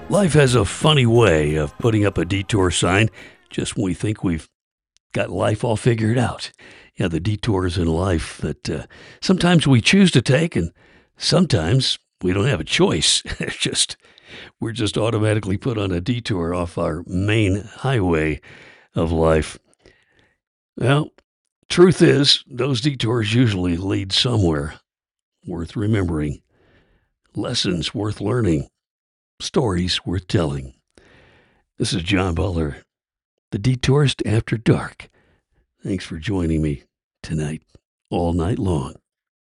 Life has a funny way of putting up a detour sign just when we think we've got life all figured out. Yeah, the detours in life that sometimes we choose to take, and sometimes we don't have a choice. It's just we're just automatically put on a detour off our main highway of life. Well, truth is, those detours usually lead somewhere worth remembering, lessons worth learning, stories worth telling. This is John Butler, the Detourist After Dark. Thanks for joining me tonight, all night long.